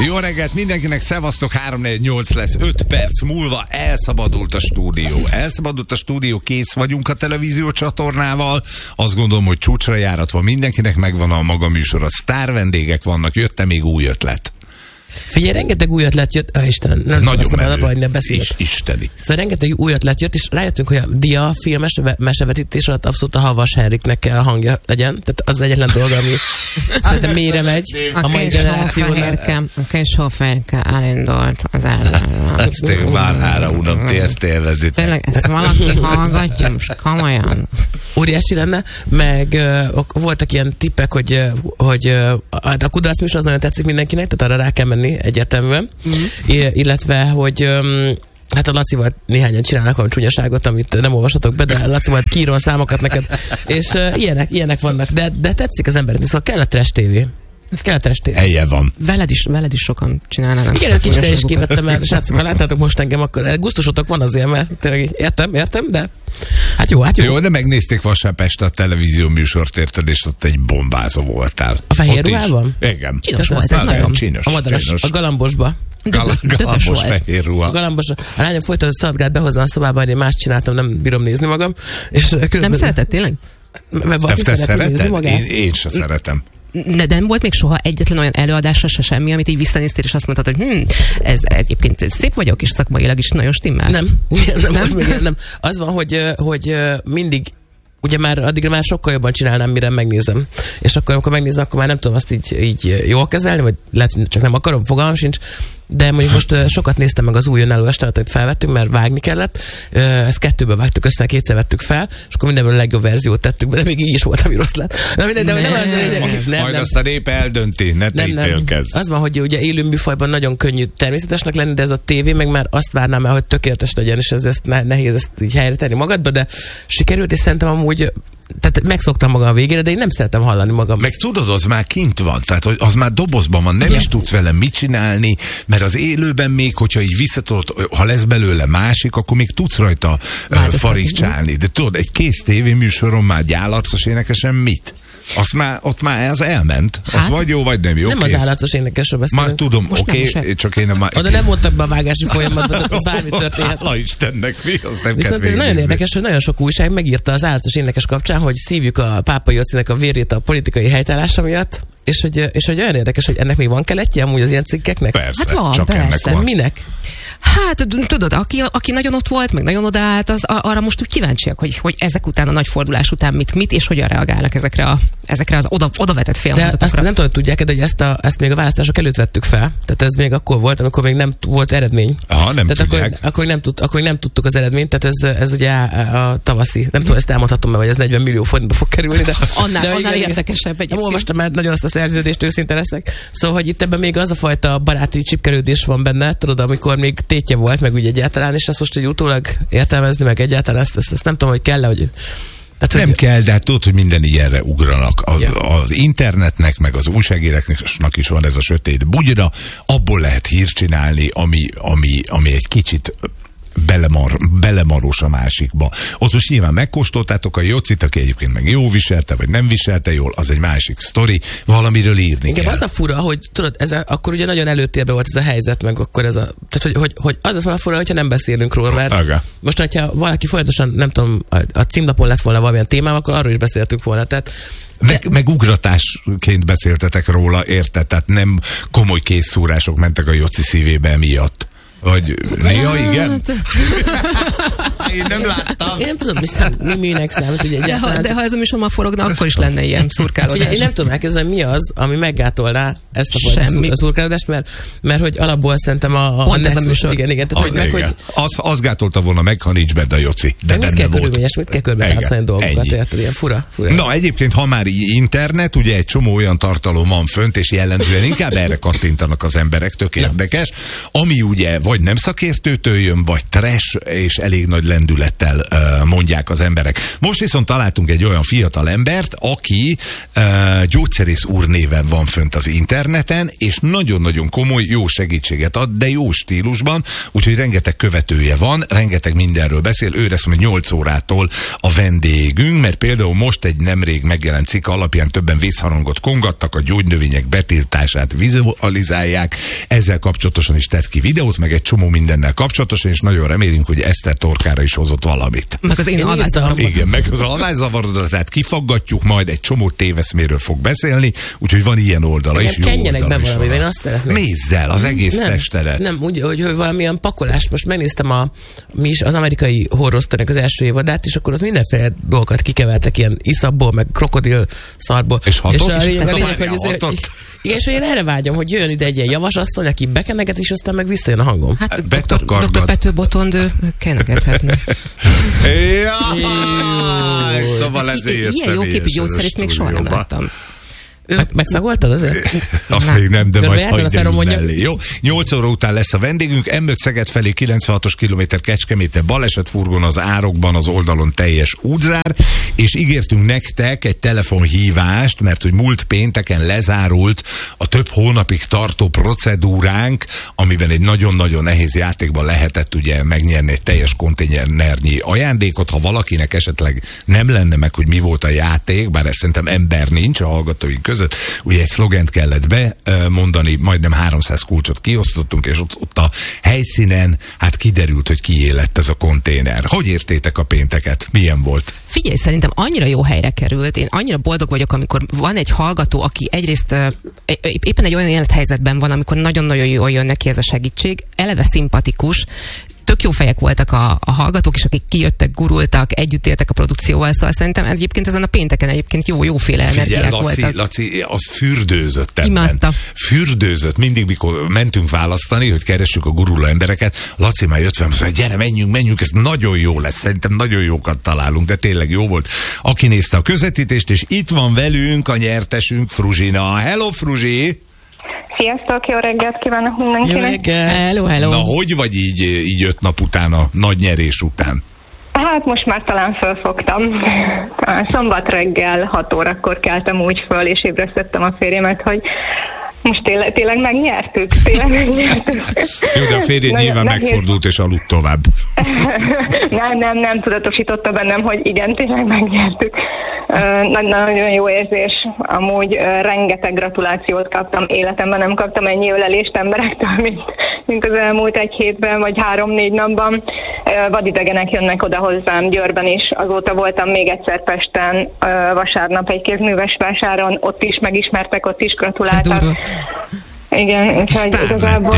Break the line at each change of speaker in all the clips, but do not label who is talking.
Jó reggelt mindenkinek, szevasztok, 3-4-8 lesz, 5 perc múlva elszabadult a stúdió. Elszabadult a stúdió, kész vagyunk a televízió csatornával. Azt gondolom, hogy csúcsra járat van mindenkinek, megvan a maga műsor, a sztár vendégek vannak, jött-e még új ötlet?
Figyelj, rengeteg új ötlet jött, Istenem, nem
nagyon
menő,
isteni.
Szóval rengeteg új ötlet jött, és rájöttünk, hogy a Dia filmes mesevetítés alatt abszolút a Havas Henriknek kell a hangja legyen. Tehát az egyetlen dolga, ami szerintem mélyre megy a mai generációnak.
A kis Hoferke elindult az ellen.
Ezt én Várhára unom, ti ezt élvezitek.
Tényleg, ezt valaki hallgatja, most komolyan.
Óriási lenne, meg voltak ilyen tippek, hogy a kudarc műsor az nagyon tetszik mindenkinek, tehát arra rá kell menni egyértelműen. Illetve, hogy hát a Lacival néhányan csinálnak olyan csúnyaságot, amit nem olvasatok be, de Lacival kiírom a számokat neked, és ilyenek vannak, de tetszik az embernek, szóval kell a trash TV.
Helye van.
Veled is sokan csinálnának.
Igen, egy kicsit is kivettem el, srácok, ha láttátok most engem, akkor gusztusotok van azért, mert tényleg értem, de hát jó.
Jó, de megnézték vasárnap este a televízió műsort, érted, és ott egy bombázó voltál.
A fehér ruhában?
Igen.
Csinos volt, ez nagyon.
Csinos.
A madaras, a galambosba.
Galambos fehér ruha.
A galambos. A lányom folyton szaladgált behozza a szobába, hogy én más csináltam, nem bírom nézni magam. És
nem szereted tényleg?
Te szereted? Én se szeretem.
De nem volt még soha egyetlen olyan előadása se semmi, amit így visszanéztél, és azt mondtad, hogy ez egyébként szép vagyok, és szakmailag is nagyon stimmel.
Nem. Az van, hogy mindig, ugye már addigra már sokkal jobban csinálnám, mire megnézem. És akkor, amikor megnézem, akkor már nem tudom azt így jól kezelni, vagy lehet, csak nem akarom, fogalmam sincs. De mondjuk most sokat néztem meg az új önálló estet, amit felvettünk, mert vágni kellett. Ezt 2-ből vágtuk össze, 2-szer vettük fel, és akkor mindenből a legjobb verziót tettük be, de még így is volt, ami rossz lett.
Majd azt a nép eldönti, ne te ítélkezz.
Az van, hogy ugye élő műfajban nagyon könnyű természetesnek lenni, de ez a tévé meg már azt várnám el, hogy tökéletes legyen, és ez nehéz ezt így helyre tenni magadba, de sikerült, és szerintem amúgy tehát megszoktam magam a végére, de én nem szeretem hallani magam.
Meg tudod, az már kint van, tehát hogy az már dobozban van, nem is tudsz vele mit csinálni, mert az élőben még, hogyha így visszatolod, ha lesz belőle másik, akkor még tudsz rajta farigcsálni. De tudod, egy kész tévéműsoron már gyálarcos énekesen mit? Ott már ez elment. Az vagy jó, vagy nem jó.
Nem kész. Az állarcos énekesről beszélünk.
Már tudom, oké, csak én nem...
Oda nem mondtak be a vágási folyamatban, hogy bármi történhet.
Hála Istennek, mi? Azt nem
viszont
kell
nagyon érdekes, hogy nagyon sok újság megírta az állarcos énekes kapcsán, hogy szívjuk a Pápai Jocinek a vérét a politikai helytállása miatt, és hogy olyan érdekes, hogy ennek még van keletje amúgy az ilyen cikkeknek?
Persze,
hát van,
csak
persze.
ennek van.
Minek?
Hát tudod, aki nagyon ott volt, meg nagyon odaállt, arra most úgy kíváncsiak, hogy ezek után, a nagy fordulás után mit és hogyan reagálnak ezekre az odavetett félmondatokra.
De azt nem tudom, hogy tudják, de hogy ezt még a választások előtt vettük fel. Tehát ez még akkor volt, amikor még nem volt eredmény.
Aha, nem
tehát
tudják.
Akkor nem tudtuk az eredményt, tehát ez ugye a tavaszi. Nem tudom, ezt elmondhatom, mert ez 40 millió forintba fog kerülni, de
annál érdekesebb egyébként.
Olvastam már nagyon azt a szerződést, őszinte leszek. Szóval, hogy itt ebben még az a fajta baráti csipkelődés van benne, tudod, amikor még tétje volt, meg úgy egyáltalán, és ezt most egy utólag értelmezni, meg egyáltalán ezt nem tudom, hogy kell-e, hogy... Tehát,
nem kell, de hát tudod, hogy minden ilyenre ugranak. Az internetnek, meg az újságíróknak is van ez a sötét bugyra, abból lehet hírt csinálni, ami egy kicsit belemarós a másikba. Ott most nyilván megkóstoltátok a Jocit, aki egyébként meg jó viselte, vagy nem viselte jól, az egy másik sztori, valamiről írni kell.
Az a fura, hogy tudod, akkor ugye nagyon előtérbe volt ez a helyzet, meg akkor ez a... Tehát, hogy az a fura, hogyha nem beszélünk róla, mert most, hogyha valaki folyamatosan, nem tudom, a címlapon lett volna valamilyen témám, akkor arról is beszéltünk volna, tehát
meg ugratásként beszéltetek róla, érted? Tehát nem komoly készszúrások mentek a Joci szívébe miatt. Vagy néha igen? Én nem láttam.
Én nem tudom, mi műnek számít, ugye egyáltalán.
De ha ez a műsor ma forogna, akkor is lenne ilyen szurkálódás.
Én nem tudom elkezdeni, mi az, ami meggátolná ezt a szurkálódást, mert hogy alapból szerintem
pont ez a műsor.
Igen. Tehát,
az gátolta volna meg, ha nincs benne a Joci. De
mit kell körülményes, mit kell körbetátszani dolgokat, érted? Ilyen fura.
Na, egyébként, ha már internet, ugye egy csomó olyan tartalom van fönt, és jellemzően inkább erre kattintanak az emberek, tök érdekes, ami ugye vagy nem szakértőtől jön, vagy trash, és elég nagy lendülettel mondják az emberek. Most viszont találtunk egy olyan fiatal embert, aki gyógyszerész úr néven van fönt az interneten, és nagyon-nagyon komoly, jó segítséget ad, de jó stílusban, úgyhogy rengeteg követője van, rengeteg mindenről beszél, ő lesz majd 8 órától a vendégünk, mert például most egy nemrég megjelent cikk alapján többen vészharangot kongattak, a gyógynövények betiltását vizualizálják, ezzel kapcsolatosan is tett ki videót, meg egy csomó mindennel kapcsolatosan, és nagyon remélünk, hogy Eszter torkára is hozott valamit.
Meg az én alvászavaromat.
Igen, meg az alvászavarodat, tehát kifaggatjuk, majd egy csomó téveszméről fog beszélni, úgyhogy van ilyen oldala is, jó
kenjenek
oldala
be
is
valami,
van.
én azt szeretném.
Mézzel, az egész testedet.
Nem, úgy, hogy valamilyen pakolás. Most megnéztem mi is az amerikai horror sztorinak az első évadát, és akkor ott mindenféle dolgokat kikevertek, ilyen iszapból, meg krokodil szarból.
És hatott?
A lényeg, igen, és én erre vágyom, hogy jöjjön ide egy ilyen javasasszony, aki bekeneget, és aztán meg visszajön a hangom.
Hát Dr. Pető Botond kenegethetne.
Szóval ezért
ilyen jó képű gyógyszerét még soha nem láttam.
Megszagoltad azért?
Azt még nem, de majd hagyd mellé. Jó, 8 óra után lesz a vendégünk, M5 Szeged felé 96-os kilométer Kecskeméten balesetfurgon az árokban, az oldalon teljes útzár, és ígértünk nektek egy telefonhívást, mert hogy múlt pénteken lezárult a több hónapig tartó procedúránk, amiben egy nagyon-nagyon nehéz játékban lehetett ugye megnyerni egy teljes konténernyi ajándékot. Ha valakinek esetleg nem lenne meg, hogy mi volt a játék, bár ezt szerintem ember nincs a hallgatóink között, ugye egy szlogent kellett bemondani, majdnem 300 kulcsot kiosztottunk, és ott a helyszínen hát kiderült, hogy kié lett ez a konténer. Hogy értétek a pénteket? Milyen volt?
Figyelj, szerintem annyira jó helyre került, én annyira boldog vagyok, amikor van egy hallgató, aki egyrészt éppen egy olyan élethelyzetben van, amikor nagyon-nagyon jól jön neki ez a segítség, eleve szimpatikus, tök jó fejek voltak a hallgatók is, akik kijöttek, gurultak, együtt éltek a produkcióval, szóval szerintem egyébként ezen a pénteken egyébként jóféle energiák voltak.
Laci, az fürdőzött ebben.
Imádta.
Fürdőzött. Mindig, mikor mentünk választani, hogy keressük a guruló embereket, Laci már jött fel, hogy gyere, menjünk, ez nagyon jó lesz. Szerintem nagyon jókat találunk, de tényleg jó volt. Aki nézte a közvetítést, és itt van velünk a nyertesünk, Fruzsina. Hello, Fruzsi!
Sziasztok, jó reggelt kívánok mindenkinek!
Hello!
Na, hogy vagy így 5 nap után, a nagy nyerés után?
Hát most már talán fölfogtam. Szombat reggel 6 órakor keltem úgy föl, és ébresztettem a férjemet, hogy most tényleg megnyertük.
Jó, de a férjed nyilván megfordult és aludt tovább.
Nem tudatosította bennem, hogy igen, tényleg megnyertük. Nagyon jó érzés. Amúgy rengeteg gratulációt kaptam. Életemben nem kaptam ennyi ölelést emberektől, mint az elmúlt 1 hétben, vagy 3-4 napban. Vadidegenek jönnek oda hozzám Győrben is. Azóta voltam még egyszer Pesten vasárnap egy kézműves vásáron. Ott is megismertek, ott is gratuláltak. Igen, úgyhogy igazából...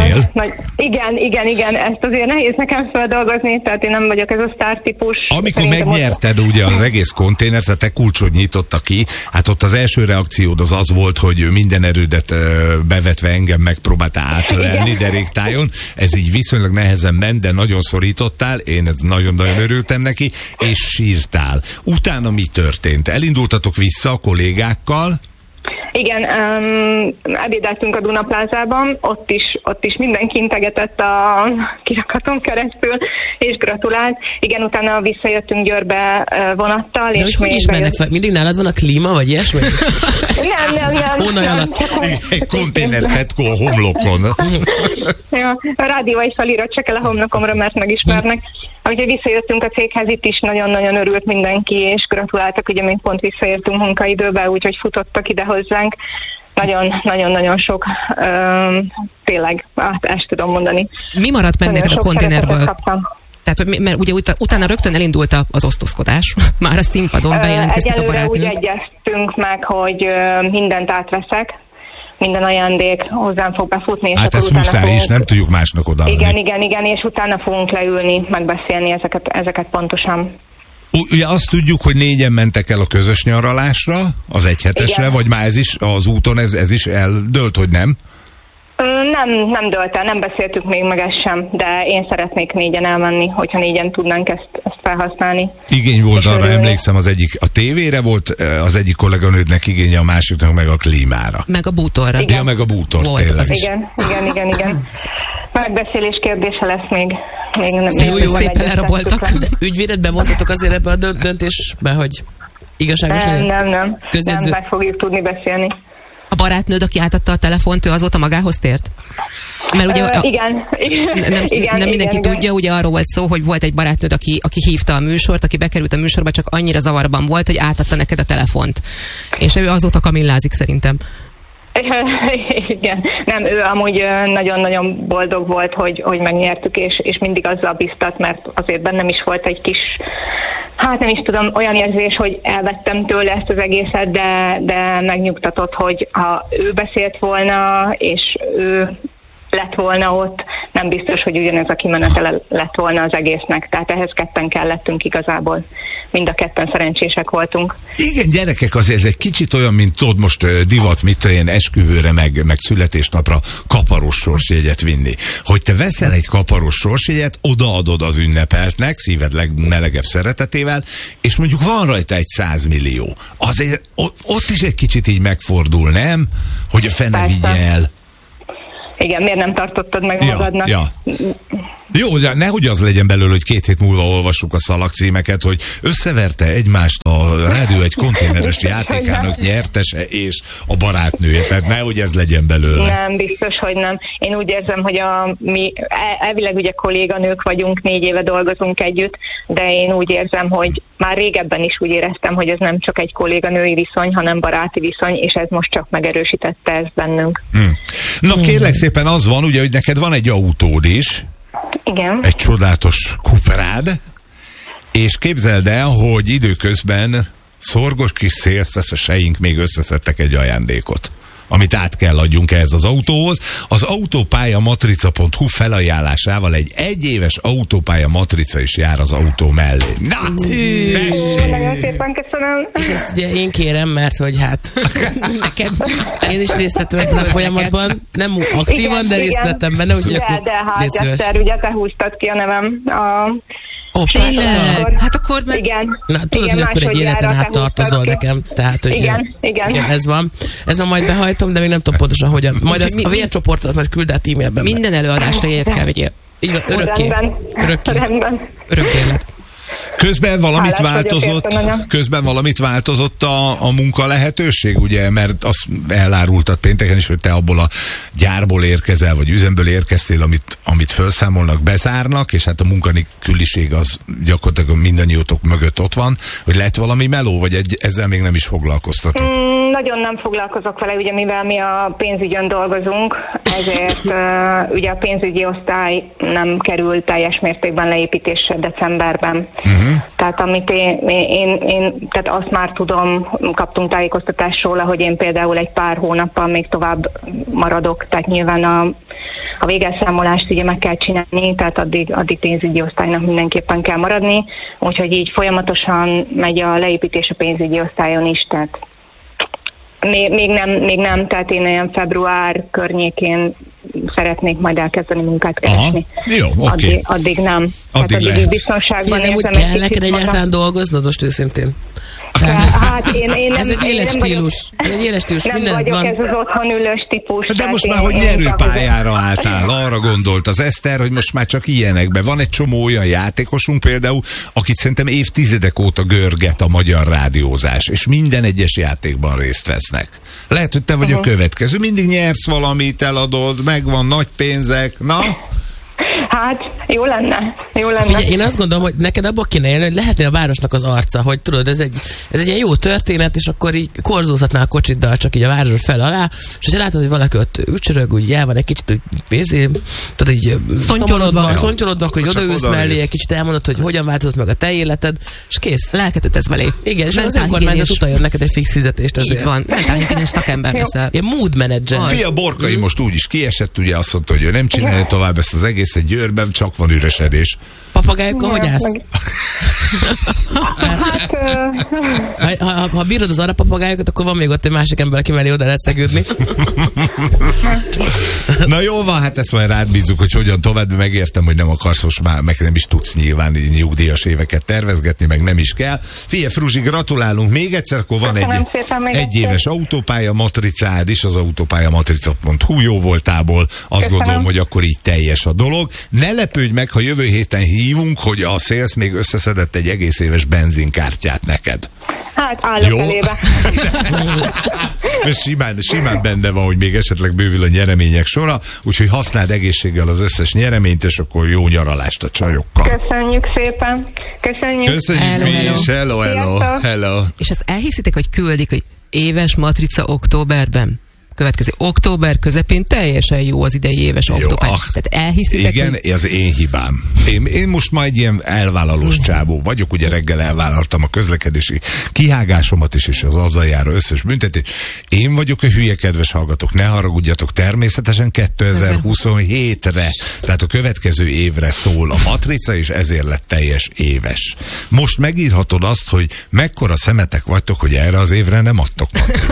Igen, ezt azért nehéz nekem feldolgozni, tehát én nem vagyok ez a sztár típus.
Amikor megnyerted ugye az egész konténert, tehát te kulcsot nyitotta ki, hát ott az első reakciód az volt, hogy minden erődet bevetve engem megpróbáltál átölelni deréktájon. Ez így viszonylag nehezen ment, de nagyon szorítottál, én ez nagyon-nagyon örültem neki, és sírtál. Utána mi történt? Elindultatok vissza a kollégákkal?
Igen, ebédeltünk a Dunaplázában, ott is mindenki integetett a kirakaton keresztül, és gratulált. Igen, utána visszajöttünk Győrbe vonattal.
De hogy ismernek fel? Mindig nálad van a klíma, vagy ilyesmi?
Nem.
Hónaj alatt.
Egy konténer tetkó a homlokon.
Ja, a rádió egy felirat se kell a homlokomra, mert megismernek. Úgyhogy visszajöttünk a céghez, itt is nagyon-nagyon örült mindenki, és gratuláltak, ugye még pont visszaértünk munkaidőbe, úgyhogy futottak ide hozzánk. Nagyon-nagyon sok, tényleg, ezt tudom mondani.
Mi maradt meg neked a konténerből? Tehát, mert ugye utána rögtön elindult az osztozkodás, már a színpadon bejelentkeztek a barátnők.
Egyelőre úgy egyeztünk meg, hogy mindent átveszek, minden ajándék hozzám fog befutni. És
hát ez muszáj, és nem tudjuk másnak odaadni.
Igen, és utána fogunk leülni, megbeszélni ezeket pontosan.
Ugye azt tudjuk, hogy 4-en mentek el a közös nyaralásra, az egyhetesre, vagy már ez is az úton, ez is eldőlt, hogy nem?
Nem dölt el, nem beszéltük még meg ezt sem, de én szeretnék 4-en elmenni, hogyha 4-en tudnánk ezt felhasználni. Igény
volt arra, emlékszem, az egyik a tévére volt, az egyik kolléganődnek igénye, a másiknak meg a klímára.
Meg a bútorra.
Ja, meg a bútor, tényleg.
Igen. megbeszélés kérdése lesz még.
Jó, szépen elraboltak.
Ügyvédet bevontatok azért ebbe a döntésbe, hogy igazságos legyen?
Nem. Nem meg fogjuk tudni beszélni.
A barátnőd, aki átadta a telefont, ő azóta magához tért? Mert ugye nem mindenki tudja, ugye arról volt szó, hogy volt egy barátnőd, aki hívta a műsort, aki bekerült a műsorba, csak annyira zavarban volt, hogy átadta neked a telefont. És ő azóta kamillázik szerintem.
Igen. Nem, ő amúgy nagyon-nagyon boldog volt, hogy megnyertük, és mindig azzal biztat, mert azért bennem is volt egy kis, hát nem is tudom, olyan érzés, hogy elvettem tőle ezt az egészet, de megnyugtatott, hogy ha ő beszélt volna, és ő lett volna ott, nem biztos, hogy ugyanez a kimenetele lett volna az egésznek. Tehát ehhez ketten kellettünk igazából. Mind a ketten szerencsések voltunk.
Igen, gyerekek, azért ez egy kicsit olyan, mint tudod most divat, mit ilyen esküvőre, meg születésnapra kaparós sorsjegyet vinni. Hogy te veszel egy kaparós sorsjegyet, odaadod az ünnepeltnek, szíved legmelegebb szeretetével, és mondjuk van rajta egy 100 millió. Azért ott is egy kicsit így megfordul, nem? Hogy a fene vigye el.
Igen, miért nem tartottad meg magadnak?
Ja. Jó, de nehogy az legyen belőle, hogy 2 hét múlva olvassuk a szalagcímeket, hogy összeverte egymást a rádió egy konténeres játékának nyertese és a barátnője. Tehát nehogy ez legyen belőle.
Nem, biztos, hogy nem. Én úgy érzem, hogy mi elvileg ugye kolléganők vagyunk, 4 éve dolgozunk együtt, de én úgy érzem, hogy már régebben is úgy éreztem, hogy ez nem csak egy kolléganői viszony, hanem baráti viszony, és ez most csak megerősítette ezt bennünk.
Na kérlek szépen, az van ugye, hogy neked van egy autód is.
Igen.
Egy csodálatos Cooperád, és képzeld el, hogy időközben szorgos kis szélszeseink még összeszedtek egy ajándékot, amit át kell adjunk ehhez az autóhoz. Az autópályamatrica.hu felajánlásával egy 1 éves autópálya matrica is jár az autó mellé. Na,
nagyon szépen köszönöm.
És ezt ugye én kérem, mert hogy hát neked én is részt vettem ebben a folyamatban, nem aktívan, de részt vettem benne, úgyhogy akkor
Hátjaszter, ugye te húztad ki a nevem
Hát akkor meg...
Igen.
Na, tudod, hogy akkor egy életen át tartozol nekem. Tehát, hogy igen, ez van, majd behajtom, de még nem tudom pontosan hogyan. Majd a vércsoportot majd küld át e-mailben.
Minden előadásra jegyet kell vegyél.
Így van, örökké.
Rendben.
Közben valamit változott a munka lehetőség, ugye, mert azt elárultad pénteken is, hogy te abból a gyárból érkezel, vagy üzemből érkeztél, amit felszámolnak, bezárnak, és hát a munkanélküliség az gyakorlatilag mindannyiótok mögött ott van, hogy lett valami meló, vagy ezzel még nem is foglalkoztatok?
Nagyon nem foglalkozok vele, ugye mivel mi a pénzügyön dolgozunk, ezért ugye a pénzügyi osztály nem kerül teljes mértékben leépítésre decemberben. Tehát amit én tehát azt már tudom, kaptunk tájékoztatást róla, hogy én például egy pár hónappal még tovább maradok, tehát nyilván a végelszámolást ugye meg kell csinálni, tehát addig pénzügyi osztálynak mindenképpen kell maradni, úgyhogy így folyamatosan megy a leépítés a pénzügyi osztályon is, tehát még nem, tehát én olyan február környékén szeretnék majd elkezdeni munkát keresni.
Jó, oké.
Addig nem.
Addig
biztonságban
érzem. Úgy kell neked egyáltalán dolgoznod, most őszintén.
Hát
ez egy éles stílus.
Nem vagyok ez az otthon ülős típus.
De most már, hogy nyerőpályára álltál, arra gondolt az Eszter, hogy most már csak ilyenekben. Van egy csomó olyan játékosunk például, akit szerintem évtizedek óta görget a magyar rádiózás, és minden egyes játékban részt vesznek. Lehet, hogy te vagy a következő. Mindig nyersz valamit, eladod, megvan nagy pénzek, na?
Hát, jó lenne.
Figyelj, én azt gondolom, hogy neked abba kéne élni, hogy lehetne a városnak az arca, hogy tudod, ez egy ilyen jó történet, és akkor így korzózhatnál a kocsiddal csak így a város fel alá, és hogyha látod, hogy valaki ott ücsörög, úgy el van egy kicsit, úgy tudod, így szontyolodva, akkor így odaülsz mellé, egy kicsit elmondod, hogy hogyan változott meg a te életed, és kész.
Lelket ötesz belé.
Igen, és az önkormányzat utaljon neked egy fix fizetést ezért.
Így van, mentálhigiénés szakember leszel.
Ilyen mood manager.
Fia Borkai most úgy is kiesett, ugye azt mondta, hogy ő nem csinálja tovább ezt az egészet Győrben, csak náluk van üresedés.
Papagájokkal hogy állsz? Ha bírod az arapapagájokat, akkor van még ott egy másik ember, aki mellé oda lehet szegődni.
Na jól van, hát ezt majd rád bízzuk, hogy hogyan tovább, megértem, hogy nem akarsz most már, meg nem is tudsz nyilván nyugdíjas éveket tervezgetni, meg nem is kell. Figyelj, Fruzsi, gratulálunk még egyszer, akkor van egy éves autópálya matricád is, az autópályamatrica.hu, jó voltából, azt gondolom, hogy akkor így teljes a dolog. Ne lepődj meg, ha jövő héten hívunk, hogy a Sales még összeszedett egy egész éves benzinkártyát neked.
Hát állok elébe.
simán benne van, hogy még esetleg bővül a nyeremények sora, úgyhogy használd egészséggel az összes nyereményt, és akkor jó nyaralást a csajokkal.
Köszönjük szépen.
Köszönjük mi is. Hello.
És ezt elhiszitek, hogy küldik, hogy éves matrica októberben? Következő október közepén teljesen jó az idei éves autópálya. Tehát elhiszitek,
igen, hogy... az én hibám. Én most már egy ilyen elvállalós csávó vagyok, ugye reggel elvállaltam a közlekedési kihágásomat is, és az azzal járó összes büntetés. Én vagyok a hülye, kedves hallgatók, ne haragudjatok, természetesen 2027-re, tehát a következő évre szól a matrica, és ezért lett teljes éves. Most megírhatod azt, hogy mekkora szemetek vagytok, hogy erre az évre nem adtok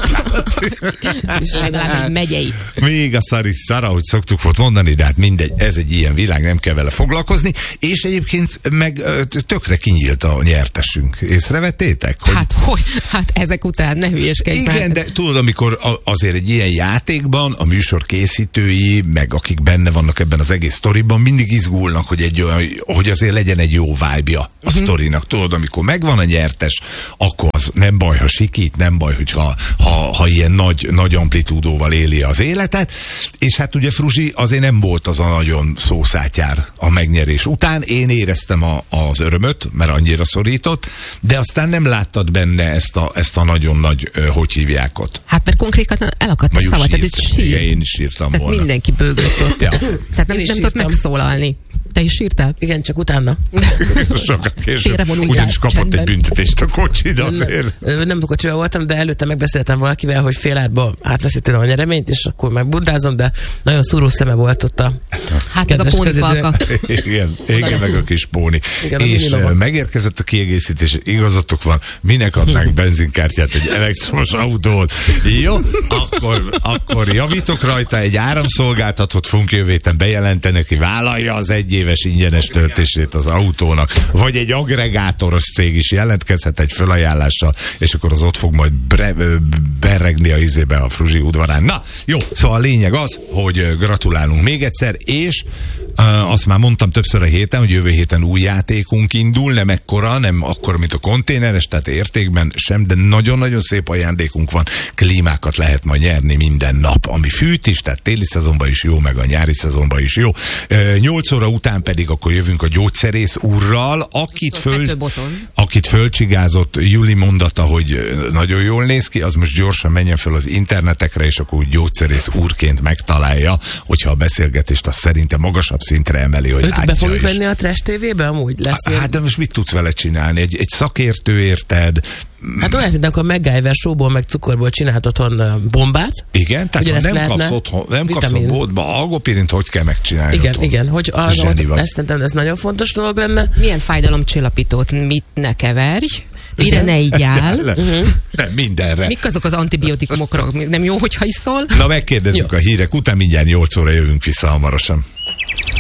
matricát.
Legalább egy megyeit.
Még a szara, hogy szoktuk volt mondani, de hát mindegy, ez egy ilyen világ, nem kell vele foglalkozni, és egyébként meg tökre kinyílt a nyertesünk. Észrevettétek? Hogy...
Hát ezek után ne hülyeskedj.
Igen, de tudod, amikor azért egy ilyen játékban a műsor készítői, meg akik benne vannak ebben az egész sztoriban, mindig izgulnak, hogy azért legyen egy jó vibe-ja a sztorinak. Tudod, amikor megvan a nyertes, akkor az nem baj, ha sikít, nem baj, hogyha ha ilyen nagy amplitúdóval éli az életet, és hát ugye Fruzsi azért nem volt az a nagyon szószátyár a megnyerés után. Én éreztem az örömöt, mert annyira szorított, de aztán nem láttad benne ezt a nagyon nagy, hogy hívják ott.
Hát mert konkrétan elakadt a szava, tehát
sírt. Én is sírtam
tehát
volna.
Mindenki bőgött ott. Ja. Tehát nem tudott megszólalni. Te is sírtál?
Igen, csak utána.
Sokat később. Ugyanis kapott egy büntetést a kocsid azért.
Nem a kocsival voltam, de előtte megbeszéltem valakivel, hogy fél árba átveszi tőle a nyereményt, és akkor megbundázom, de nagyon szúró szeme volt ott a
hát meg a pónifalka.
Igen, meg a kis póni. Igen, és megérkezett a kiegészítés, igazatok van, minek adnánk benzinkártyát egy elektromos autót. Jó, akkor javítok rajta, egy áramszolgáltatót fogunk jövő héten bejelenteni, aki vállalja az egyéves ingyenes töltését az autónak, vagy egy agregátoros cég is jelentkezhet egy fölajánlással, és akkor az ott fog majd berregni a izébe a Fruzsi udvarán. Na, jó, szóval a lényeg az, hogy gratulálunk még egyszer, és azt már mondtam többször a héten, hogy jövő héten új játékunk indul, nem ekkora, nem akkora, mint a konténeres, tehát értékben sem, de nagyon-nagyon szép ajándékunk van. Klímákat lehet majd nyerni minden nap, ami fűt is, tehát téli szezonban is jó, meg a nyári szezonban is jó. 8 óra után pedig akkor jövünk a gyógyszerész úrral, akit fölcsigázott Juli mondata, hogy nagyon jól néz ki, az most gyorsan menjen föl az internetekre, és akkor úgy gyógyszerész úrként megtalálja, hogyha a beszélgetést azt szerintem magasabb szintre emeli, hogy látja.
Be fogjuk venni a Trash TV-be amúgy? Lesz
hát de most mit tudsz vele csinálni? Egy szakértő, érted?
Hát olyan, mint akkor a MacGyver showból meg cukorból csinált otthon bombát.
Igen, tehát ha nem kapsz otthon, nem kapsz a boltba algopirint, hogy kell megcsinálni otthon?
Igen, hogy ezt ez nagyon fontos dolog lenne.
Milyen fájdalomcsillapítót mit ne keverj? Mire ne igyál?
Nem, mindenre.
Mik azok az antibiotikumokra? Nem jó, hogyha iszol?
Na megkérdezzük a hírek után, mindjárt 8 óra jövünk vissza hamarosan.